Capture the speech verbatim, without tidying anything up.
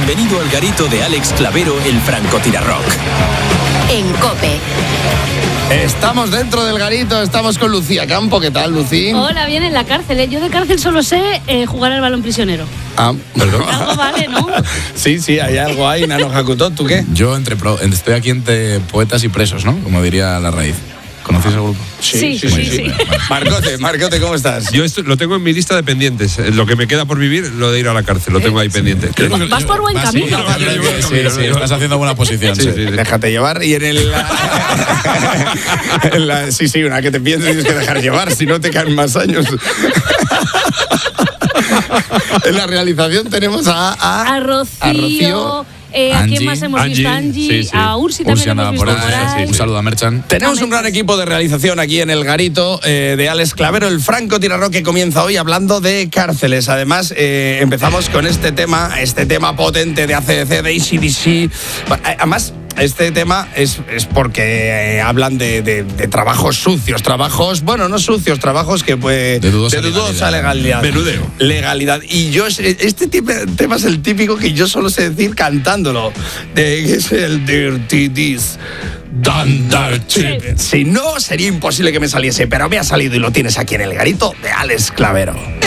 Bienvenido al garito de Alex Clavero, el francotirarrock. En COPE. Estamos dentro del garito, estamos con Lucía Campo. ¿Qué tal, Lucí? Hola, bien en la cárcel. ¿eh? Yo de cárcel solo sé eh, jugar al balón prisionero. Ah, perdón. Algo vale, ¿no? Sí, sí, hay algo ahí, Nano Hakuto. ¿Tú qué? Yo entre pro, estoy aquí entre poetas y presos, ¿no? Como diría La Raíz. ¿Conocéis el grupo? Sí, sí, sí. sí, sí. Marcote, Marcote, ¿cómo estás? Yo esto, lo tengo en mi lista de pendientes. Lo que me queda por vivir, lo de ir a la cárcel, lo tengo ahí pendiente. Vas, vas por buen camino. Sí, sí, sí, estás haciendo buena posición. Sí, Sí, sí, sí. Déjate llevar y en el... en la, sí, sí, una que te pienses tienes que dejar llevar, si no te caen más años. En la realización tenemos a... A, A Rocío. a Rocío. Eh, ¿A quién Angie. más hemos visto? Angie, Angie. sí, sí. A Ursi también Ursi hemos andaba visto por por ahí. ahí. Un saludo a Merchan. Tenemos un gran equipo de realización aquí en el garito eh, de Alex Clavero, el francotirarrock, que comienza hoy hablando de cárceles. Además, eh, empezamos con este tema, este tema potente de A C D C, de A C D C. Además, este tema es, es porque eh, hablan de, de, de trabajos sucios, trabajos, bueno, no sucios, trabajos que pues, De dudosa de dudosa legalidad. legalidad. Menudeo. Legalidad. Y yo, este tipo, tema es el típico que yo solo sé decir cantándolo. De, que es el Dirty This. Si no, sería imposible que me saliese, pero me ha salido y lo tienes aquí en el garito de Alex Clavero.